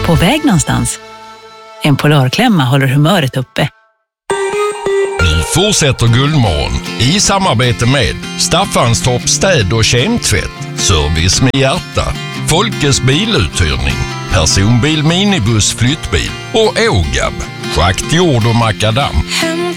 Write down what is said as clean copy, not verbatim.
På väg någonstans? En Polarklämma håller humöret uppe. Nu fortsätter Guldmorgon i samarbete med Staffanstorp städ- och kemtvätt, service med hjärta, Folkes biluthyrning, personbil, minibuss, flyttbil och Ågab, schakt, jord och makadam.